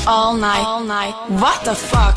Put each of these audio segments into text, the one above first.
All night. What the fuck?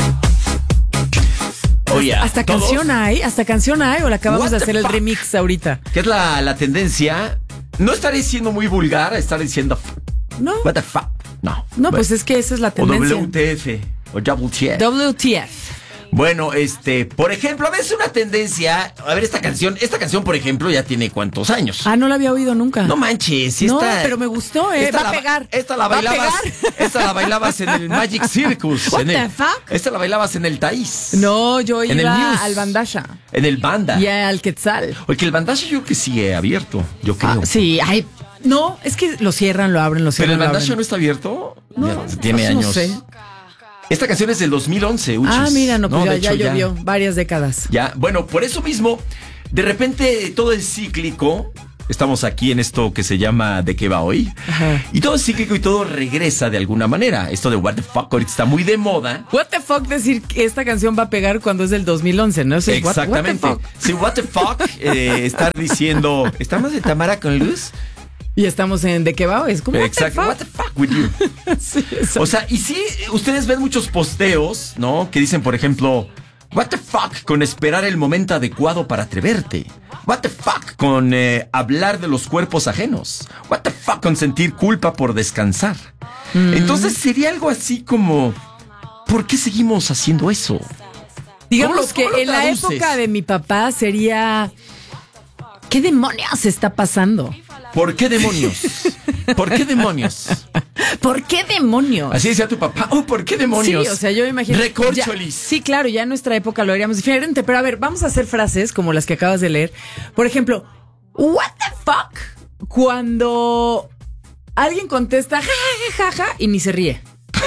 Oye, hasta canción hay, o la acabamos de hacer el remix ahorita. ¿Qué es la tendencia? No estaré siendo muy vulgar, estaré diciendo No. what the fuck. No, pues es que esa es la tendencia. O WTF, o WTF. WTF. Bueno, por ejemplo, a veces una tendencia. A ver, esta canción, por ejemplo, ya tiene ¿cuántos años? No la había oído nunca. No manches, no, pero me gustó, Va a pegar. Esta la bailabas en el Magic Circus. What the fuck? Esta la bailabas en el Taís. No, yo en iba al Bandasha. En el Banda. Y al Quetzal. Oye, que el Bandasha yo creo que sigue abierto, yo creo. Sí, no, es que lo cierran, lo abren, lo cierran. ¿Pero el Bandasha no está abierto? No, tiene años. No sé. Esta canción es del 2011, Uchis. Mira, pues ya hecho, llovió varias décadas. Ya, bueno, por eso mismo, de repente todo es cíclico. Estamos aquí en esto que se llama ¿De qué va hoy? Ajá. Y todo es cíclico y todo regresa de alguna manera. Esto de what the fuck ahorita está muy de moda. What the fuck decir que esta canción va a pegar cuando es del 2011, ¿no? Exactamente. What the fuck? Sí, what the fuck, estar diciendo, ¿estamos de Tamara con Luz? Y estamos en ¿De qué va hoy? Es como exacto. What the fuck with you? Sí, o sea, y sí, ustedes ven muchos posteos, ¿no? Que dicen, por ejemplo, what the fuck con esperar el momento adecuado para atreverte. What the fuck con hablar de los cuerpos ajenos. What the fuck con sentir culpa por descansar. Entonces sería algo así como, ¿por qué seguimos haciendo eso? Digamos que ¿cómo lo en la traduces? época de mi papá sería, ¿qué demonios está pasando? ¿Por qué demonios? ¿Por qué demonios? ¿Por qué demonios? Así decía tu papá. ¿Por qué demonios? Sí, o sea, yo me imagino. Recorcholis. Sí, claro, ya en nuestra época lo haríamos diferente. Pero a ver, vamos a hacer frases como las que acabas de leer. Por ejemplo, what the fuck cuando alguien contesta ja, ja, ja, ja, y ni se ríe.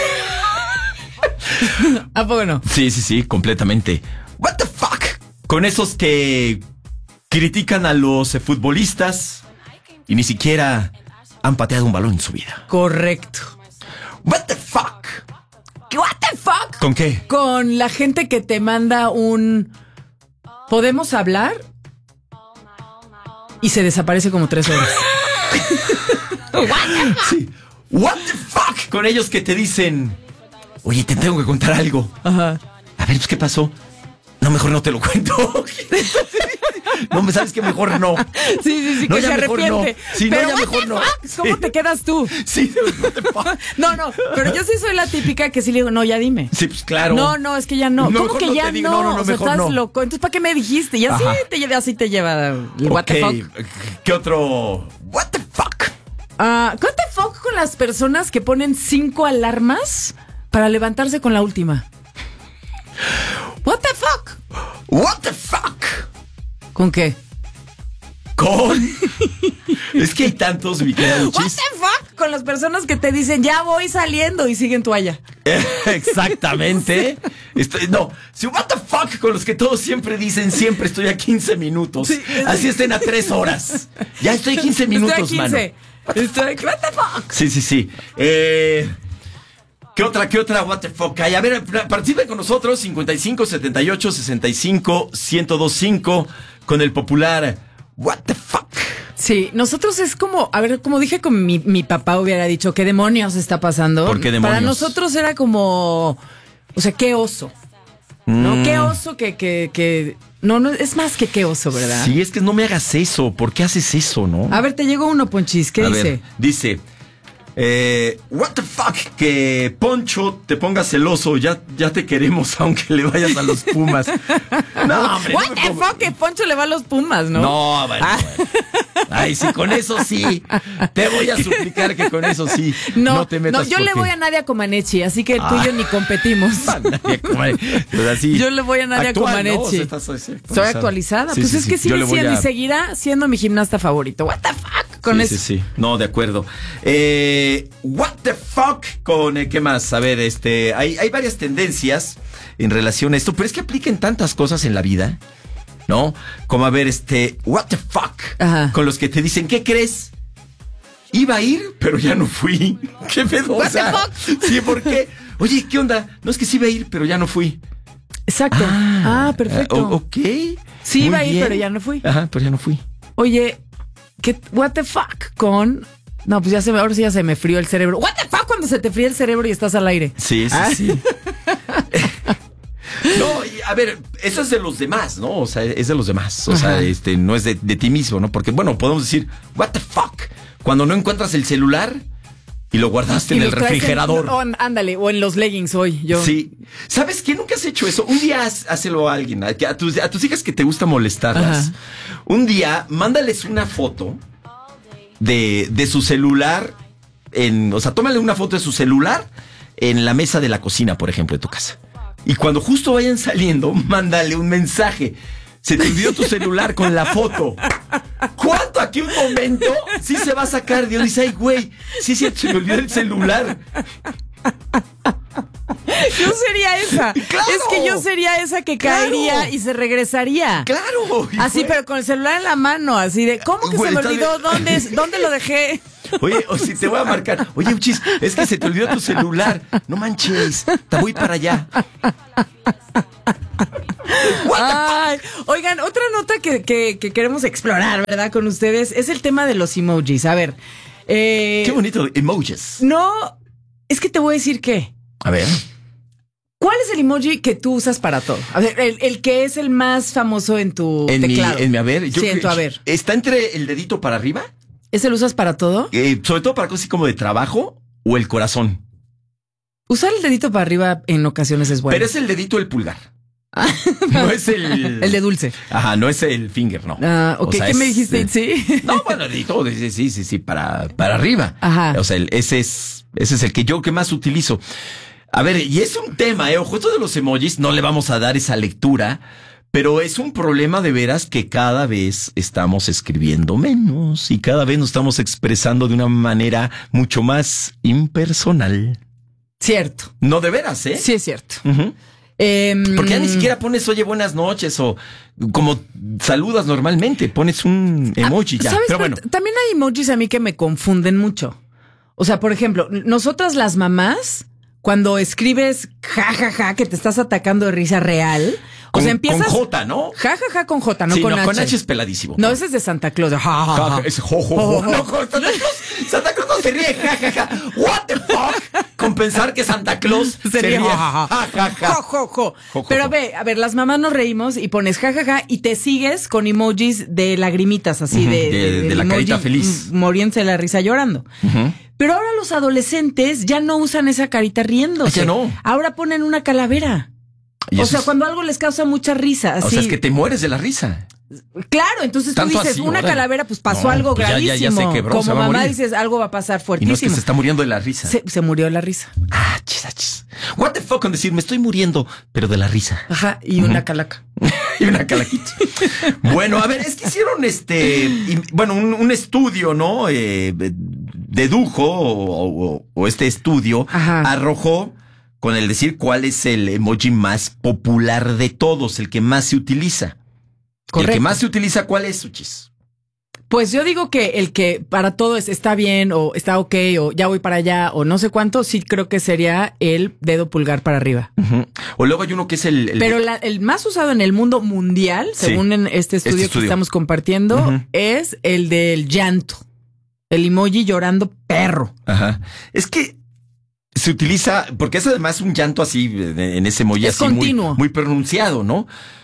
¿A poco no? Sí, completamente. What the fuck con esos que critican a los futbolistas y ni siquiera han pateado un balón en su vida. Correcto. What the fuck. What the fuck. ¿Con qué? Con la gente que te manda un ¿podemos hablar? Y se desaparece como 3 horas. Sí. What the fuck con ellos que te dicen, oye, te tengo que contar algo. Ajá. A ver, pues, ¿qué pasó? No, mejor no te lo cuento. No, me sabes que mejor no. Sí, No, que ya se mejor arrepiente. no. Sí, pero no, ya what mejor the no. fuck, ¿cómo Sí. te quedas tú? Sí, what the fuck. No, pero yo sí soy la típica que sí le digo, no, ya dime. Sí, pues claro. No, es que ya no. No, ¿Cómo mejor que no ya te digo, no? no, O sea, mejor estás no. loco. Entonces, ¿para qué me dijiste? Y así así te lleva el what the fuck. ¿Qué otro? What the fuck. What the fuck con las personas que ponen 5 alarmas para levantarse con la última. What the fuck. What the fuck. ¿Con qué? Es que hay tantos, mi querido What Uchis. the fuck con las personas que te dicen ya voy saliendo y siguen toalla. Exactamente. Si what the fuck con los que todos siempre dicen siempre estoy a 15 minutos. Sí, así estén a 3 horas. Ya estoy a 15 minutos, Estoy a 15. mano. What the fuck. Sí. ¿Qué otra what the fuck hay? A ver, participen con nosotros 55 78 65 1025 con el popular what the fuck. Sí, nosotros es como, a ver, como dije con mi papá hubiera dicho, ¿qué demonios está pasando? ¿Por qué demonios? Para nosotros era como, o sea, qué oso. ¿No? Qué oso que no, es más que qué oso, ¿verdad? Sí, es que no me hagas eso. ¿Por qué haces eso, no? A ver, te llegó uno, Ponchis, ¿qué A dice? ver, dice, what the fuck, que Poncho te ponga celoso, ya te queremos aunque le vayas a los Pumas. No, hombre. What the fuck, que Poncho le va a los Pumas, ¿no? No, bueno. Ay, sí, con eso sí. Te voy a suplicar que con eso sí. No te metas. No, yo le voy a Nadia Comaneci, así que tú y yo ni competimos. Yo le voy a Nadia Comaneci. ¿No? Soy actualizada. Sí, pues sí, es que sí. Yo sigue le voy siendo a... y seguirá siendo mi gimnasta favorito. What the fuck con eso. Sí. No, de acuerdo. What the fuck con ¿qué más? A ver, hay varias tendencias en relación a esto, pero es que apliquen tantas cosas en la vida, ¿no? Como a ver, what the fuck. Ajá. Con los que te dicen, ¿qué crees? Iba a ir, pero ya no fui. ¿Qué pedo? What the fuck? Sí, ¿por qué? Oye, ¿qué onda? No, es que sí iba a ir, pero ya no fui. Exacto. Perfecto. Ok. Sí Muy iba a ir, bien. pero ya no fui. Ajá, pero ya no fui. Oye, what the fuck con... No, pues ahora sí ya se me frió el cerebro. What the fuck cuando se te fría el cerebro y estás al aire. Sí. No, y a ver, eso es de los demás, ¿no? O sea, es de los demás. O sea, no es de ti mismo, ¿no? Porque, bueno, podemos decir, what the fuck, cuando no encuentras el celular y lo guardaste en el refrigerador. Ándale, o en los leggings hoy. Sí. ¿Sabes qué? Nunca has hecho eso. Un día hácelo a alguien, a tus hijas que te gusta molestarlas. Ajá. Un día, mándales una foto de su celular. O sea, tómale una foto de su celular en la mesa de la cocina, por ejemplo, de tu casa. Y cuando justo vayan saliendo, mándale un mensaje. Se te olvidó tu celular con la foto. ¿Cuánto aquí un momento sí se va a sacar de dice, ay, güey, sí, se me olvidó el celular? Yo sería esa. ¡Claro! Es que yo sería esa que caería y se regresaría. ¡Claro! Así, pero con el celular en la mano, así de, ¿cómo que se me olvidó? ¿Dónde lo dejé? Oye, o si te voy a marcar. Oye, Uchis, es que se te olvidó tu celular. No manches, te voy para allá. Ay, oigan, otra nota que queremos explorar, ¿verdad? Con ustedes es el tema de los emojis. A ver. Qué bonito, emojis. No, es que te voy a decir que. A ver. ¿Cuál es el emoji que tú usas para todo? A ver, el que es el más famoso en tu teclado. En mi haber. Sí, en tu haber. ¿Está entre el dedito para arriba? ¿Ese lo usas para todo? Sobre todo para cosas así como de trabajo o el corazón. Usar el dedito para arriba en ocasiones es bueno. Pero es el dedito del pulgar. No es el... El de dulce. Ajá, no es el finger, no. Ok, o sea, ¿qué me dijiste? Sí. No, bueno, el dedito, sí, para arriba. Ajá. O sea, ese es el que más utilizo. A ver, y es un tema, ojo, esto de los emojis, no le vamos a dar esa lectura, pero es un problema de veras que cada vez estamos escribiendo menos y cada vez nos estamos expresando de una manera mucho más impersonal. Cierto. No, de veras, ¿eh? Sí, es cierto. Uh-huh. Porque ya ni siquiera pones, oye, buenas noches o como saludas normalmente, pones un emoji ya. ¿Sabes? Pero bueno. También hay emojis a mí que me confunden mucho. O sea, por ejemplo, nosotras las mamás, cuando escribes jajaja que te estás atacando de risa real, o sea, empiezas con J, ¿no? Jajaja con J, no sí, con no, H. Con H es peladísimo. No, ese es de Santa Claus. Es jojojo. No, con Santa Claus no se ríe, jajaja. What the fuck? Compensar que Santa Claus se ríe. Jojojo. Pero a ver, las mamás nos reímos y pones jajaja y te sigues con emojis de lagrimitas así de la carita feliz. Muriéndose de la risa llorando. Pero ahora los adolescentes ya no usan esa carita riéndose. Ya no. Ahora ponen una calavera. O sea, cuando algo les causa mucha risa. Así. O sea, es que te mueres de la risa. Claro, entonces tú dices, así, una ¿verdad? Calavera, pues pasó algo pues gravísimo. Ya se quebró, como se va a mamá morir. dices, algo va a pasar fuertísimo. Y no es que se está muriendo de la risa. Se murió de la risa. Chis. What the fuck con decir, me estoy muriendo, pero de la risa. Ajá, y una calaca. Y una calaquita. Bueno, a ver, es que hicieron un estudio, ¿no? Dedujo, o este estudio arrojó con el decir cuál es el emoji más popular de todos, el que más se utiliza. Correcto. El que más se utiliza, ¿cuál es, Uchis? Pues yo digo que el que para todo está bien, o está ok, o ya voy para allá, o no sé cuánto, sí creo que sería el dedo pulgar para arriba. O luego hay uno que es Pero el más usado en el mundo mundial, según en este estudio que estamos compartiendo, es el del llanto. El emoji llorando perro. Ajá. Es que se utiliza, porque es además un llanto así, en ese emoji es así continuo. Muy pronunciado, ¿no?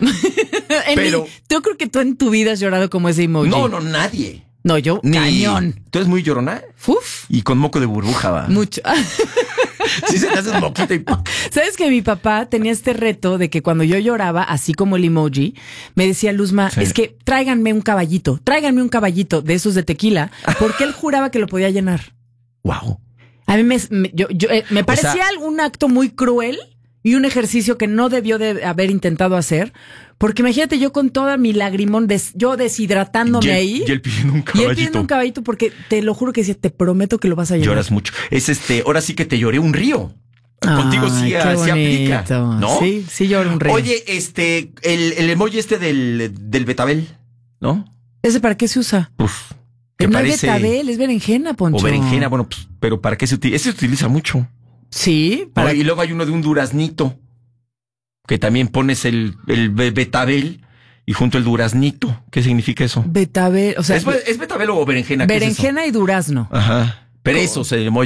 Pero yo creo que tú en tu vida has llorado como ese emoji. No, nadie. No, yo, cañón. ¿Tú eres muy llorona? Uf. Y con moco de burbuja, va. Mucho. Sí, se te hace un moquito y... ¿Sabes que mi papá tenía este reto de que cuando yo lloraba, así como el emoji, me decía, Luzma, es que tráiganme un caballito de esos de tequila, porque él juraba que lo podía llenar. Wow. A mí me parecía un acto muy cruel y un ejercicio que no debió de haber intentado hacer, porque imagínate yo con toda mi lagrimón, yo deshidratándome ahí. Y él pidiendo un caballito. Y él pidiendo un caballito porque te lo juro que decía, te prometo que lo vas a llenar. Lloras mucho. Ahora sí que te lloré un río. Contigo sí aplica, ¿no? Sí lloro un río. Oye, el emoji del betabel, ¿no? ¿Ese para qué se usa? Uf. No parece... es betabel, es berenjena, Poncho. O berenjena, bueno, pues, pero ¿para qué se utiliza? Ese se utiliza mucho. Sí. Y luego hay uno de un duraznito, que también pones el betabel y junto el duraznito. ¿Qué significa eso? Betabel, o sea... ¿Es betabel o berenjena? Berenjena y durazno. Ajá. Pero eso es el emoji.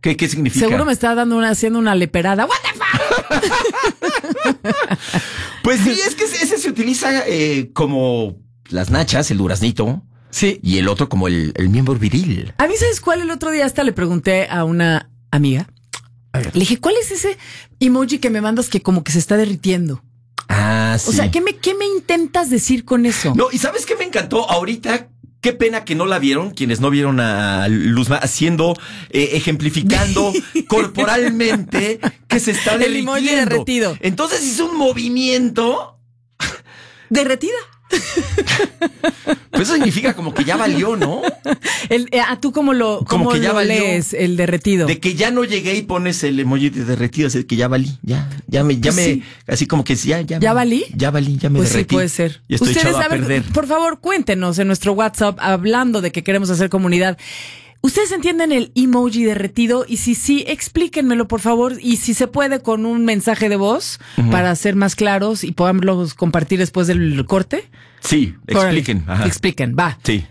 ¿Qué significa? Seguro me está haciendo una leperada. What the fuck? Pues sí, es que ese se utiliza como las nachas, el duraznito. Sí. Y el otro como el miembro viril. A mí, ¿sabes cuál? El otro día hasta le pregunté a una amiga. Le dije, ¿cuál es ese emoji que me mandas que como que se está derritiendo? Ah, sí. O sea, ¿qué me intentas decir con eso? No, ¿y sabes qué me encantó ahorita? Qué pena que no la vieron, quienes no vieron a Luzma haciendo, ejemplificando corporalmente que se está derritiendo. El emoji derretido. Entonces hizo un movimiento. ¿Derretida? Pues eso significa como que ya valió, ¿no? ¿Tú cómo lo lees, el derretido? De que ya no llegué y pones el emoji de derretido, así que ya valí, Sí. así como que ya valí? Ya valí, ya me Pues derretí. sí, puede ser. Y estoy Ustedes, echado a perder. Por favor, cuéntenos en nuestro WhatsApp, hablando de que queremos hacer comunidad. ¿Ustedes entienden el emoji derretido? Y si sí, explíquenmelo, por favor. Y si se puede, con un mensaje de voz para ser más claros y podamos compartir después del corte. Sí, expliquen. Órale, Ajá. expliquen, va. Sí.